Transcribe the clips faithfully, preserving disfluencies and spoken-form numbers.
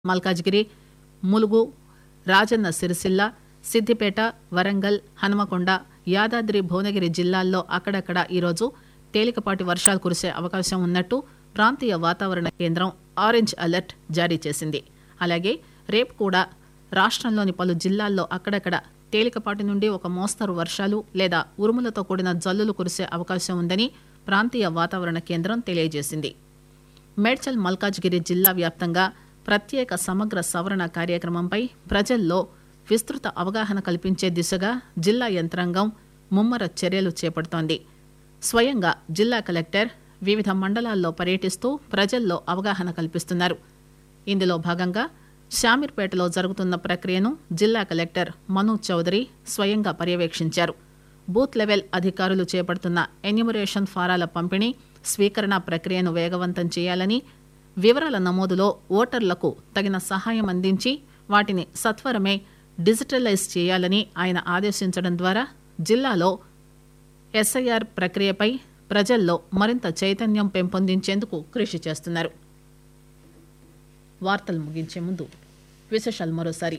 మల్కాజ్గిరి, ములుగు, రాజన్న సిరిసిల్ల, సిద్దిపేట, వరంగల్, హన్మకొండ, యాదాద్రి భువనగిరి జిల్లాల్లో అక్కడక్కడ ఈరోజు తేలికపాటి వర్షాలు కురిసే అవకాశం ఉన్నట్టు ప్రాంతీయ వాతావరణ కేంద్రం ఆరెంజ్ అలర్ట్ జారీ చేసింది. అలాగే రేపు కూడా రాష్టంలోని పలు జిల్లాల్లో అక్కడక్కడ తేలికపాటి నుండి ఒక మోస్తరు వర్షాలు లేదా ఉరుములతో కూడిన జల్లులు కురిసే అవకాశం ఉందని ప్రాంతీయ వాతావరణ కేంద్రం తెలియజేసింది. మేడ్చల్ మల్కాజ్గిరి జిల్లా వ్యాప్తంగా ప్రత్యేక సమగ్ర సవరణ కార్యక్రమంపై ప్రజల్లో విస్తృత అవగాహన కల్పించే దిశగా జిల్లా యంత్రాంగం ముమ్మర చర్యలు చేపడుతోంది. స్వయంగా జిల్లా కలెక్టర్ వివిధ మండలాల్లో పర్యటిస్తూ ప్రజల్లో అవగాహన కల్పిస్తున్నారు. ఇందులో భాగంగా శామీర్పేటలో జరుగుతున్న ప్రక్రియను జిల్లా కలెక్టర్ మను చౌదరి స్వయంగా పర్యవేక్షించారు. బూత్ లెవెల్ అధికారులు చేపడుతున్న ఎన్యూమరేషన్ ఫారాల పంపిణీ, స్వీకరణ ప్రక్రియను వేగవంతం చేయాలని, వివరాల నమోదులో ఓటర్లకు తగిన సహాయం అందించి వాటిని సత్వరమే డిజిటలైజ్ చేయాలని ఆయన ఆదేశించడం ద్వారా జిల్లాలో ఎస్ఐఆర్ ప్రక్రియపై ప్రజల్లో మరింత చైతన్యం పెంపొందించేందుకు కృషి చేస్తున్నారు. వార్తలు ముగించే ముందు విశేషాలు మరోసారి.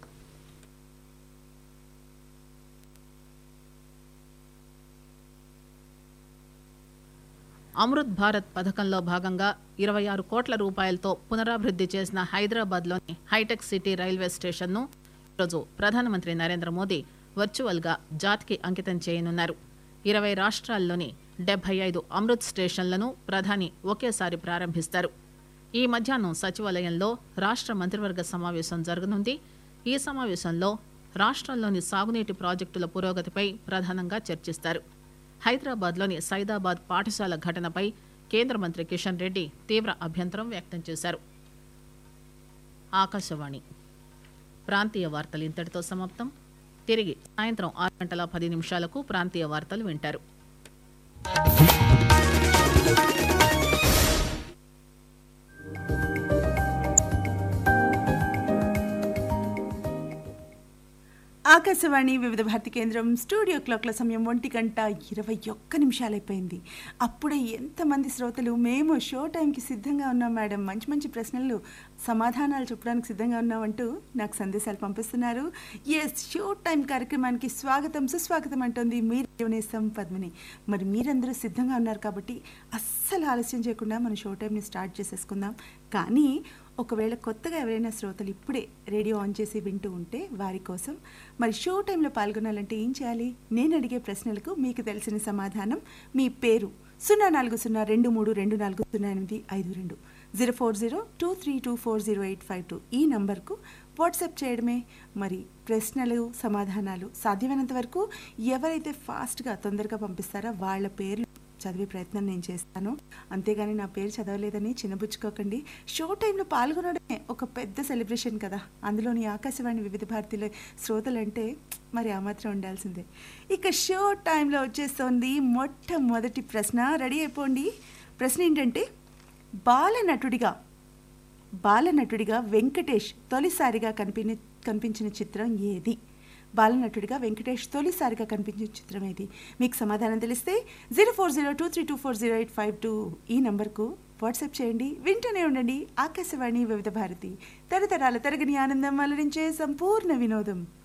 అమృత్ భారత్ పథకంలో భాగంగా ఇరవై ఆరు కోట్ల రూపాయలతో పునరాభివృద్ది చేసిన హైదరాబాద్లోని హైటెక్ సిటీ రైల్వే స్టేషన్ను ఈరోజు ప్రధానమంత్రి నరేంద్ర మోదీ వర్చువల్ గా జాతికి అంకితం చేయనున్నారు. ఇరవై రాష్ట్రాల్లోని డెబ్బై ఐదు అమృత్ స్టేషన్లను ప్రధాని ఒకేసారి ప్రారంభిస్తారు. ఈ మధ్యాహ్నం సచివాలయంలో రాష్ట్ర మంత్రివర్గ సమావేశం జరగనుంది. ఈ సమావేశంలో రాష్ట్రంలోని సాగునీటి ప్రాజెక్టుల పురోగతిపై ప్రధానంగా చర్చిస్తారు. హైదరాబాద్లోని సైదాబాద్ పాఠశాల ఘటనపై కేంద్ర మంత్రి కిషన్ రెడ్డి తీవ్ర అభ్యంతరం వ్యక్తం చేశారు. ఆకాశవాణి ప్రాంతీయ వార్తలు ఇంతటితో సమాప్తం. తిరిగి సాయంత్రం ఆరు గంటల పది నిమిషాలకు ప్రాంతీయ వార్తలు వింటారు. ఆకాశవాణి వివిధ భారతి కేంద్రం స్టూడియో క్లాక్ల సమయం ఒంటి గంట ఇరవై ఒక్క నిమిషాలైపోయింది. అప్పుడే ఎంతమంది శ్రోతలు మేము షో టైంకి సిద్ధంగా ఉన్నాం మేడం, మంచి మంచి ప్రశ్నలు సమాధానాలు చెప్పడానికి సిద్ధంగా ఉన్నామంటూ నాకు సందేశాలు పంపిస్తున్నారు. ఎస్, షో టైం కార్యక్రమానికి స్వాగతం సుస్వాగతం అంటోంది మీ రేవనేశం పద్మిని. మరి మీరందరూ సిద్ధంగా ఉన్నారు కాబట్టి అస్సలు ఆలస్యం చేయకుండా మన షో టైంని స్టార్ట్ చేసేసుకుందాం. కానీ ఒకవేళ కొత్తగా ఎవరైనా శ్రోతలు ఇప్పుడే రేడియో ఆన్ చేసి వింటూ ఉంటే వారి కోసం మరి షో టైంలో పాల్గొనాలంటే ఏం చేయాలి? నేను అడిగే ప్రశ్నలకు మీకు తెలిసిన సమాధానం మీ పేరు సున్నా నాలుగు సున్నా రెండు మూడు రెండు నాలుగు సున్నా ఎనిమిది ఐదు రెండు zero four zero two three two four zero eight five two ఈ నంబర్కు వాట్సాప్ చేయడమే. మరి ప్రశ్నలు సమాధానాలు సాధ్యమైనంత వరకు ఎవరైతే ఫాస్ట్గా తొందరగా పంపిస్తారో వాళ్ళ పేర్లు చదివే ప్రయత్నం నేను చేస్తాను. అంతేగాని నా పేరు చదవలేదని చిన్నబుచ్చుకోకండి. షో టైంలో పాల్గొనడమే ఒక పెద్ద సెలబ్రేషన్ కదా, అందులోని ఆకాశవాణి వివిధ భారతిలో శ్రోతలంటే మరి ఆ మాత్రం ఉండాల్సిందే. ఇక షో టైంలో వచ్చేస్తోంది మొట్టమొదటి ప్రశ్న. రెడీ అయిపోండి. ప్రశ్న ఏంటంటే, బాలనటుడిగా బాలనటుడిగా వెంకటేష్ తొలిసారిగా కనిపి కనిపించిన చిత్రం ఏది? బాలనటుడిగా వెంకటేష్ తొలిసారిగా కనిపించిన చిత్రం ఏది? మీకు సమాధానం తెలిస్తే zero four zero two three two four zero eight five two ఈ నంబర్కు వాట్సాప్ చేయండి. వింటూనే ఉండండి ఆకాశవాణి వివిధ భారతి, తరతరాల తరగని ఆనందం అలరించే సంపూర్ణ వినోదం.